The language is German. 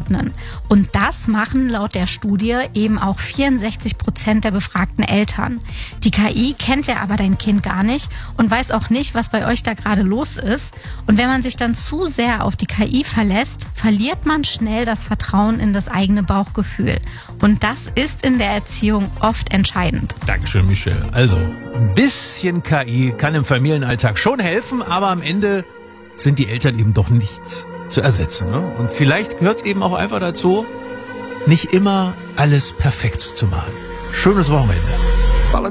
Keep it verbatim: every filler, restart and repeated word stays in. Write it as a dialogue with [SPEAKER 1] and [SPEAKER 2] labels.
[SPEAKER 1] einzuordnen. Und das machen laut der Studie eben auch vierundsechzig Prozent der befragten Eltern. Die K I kennt ja aber dein Kind gar nicht und weiß auch nicht, was bei euch da gerade los ist. Und wenn man sich dann zu sehr auf die K I verlässt, verliert man schnell das Vertrauen in das eigene Bauchgefühl. Und das ist in der Erziehung oft entscheidend.
[SPEAKER 2] Dankeschön, Michelle. Also, ein bisschen K I kann im Familienalltag schon helfen, aber am Ende sind die Eltern eben doch nichts zu ersetzen. Ne? Und vielleicht gehört es eben auch einfach dazu, nicht immer alles perfekt zu machen. Schönes Wochenende.